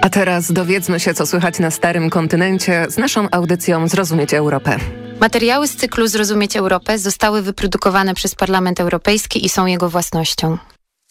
A teraz dowiedzmy się, co słychać na Starym Kontynencie z naszą audycją Zrozumieć Europę. Materiały z cyklu Zrozumieć Europę zostały wyprodukowane przez Parlament Europejski i są jego własnością.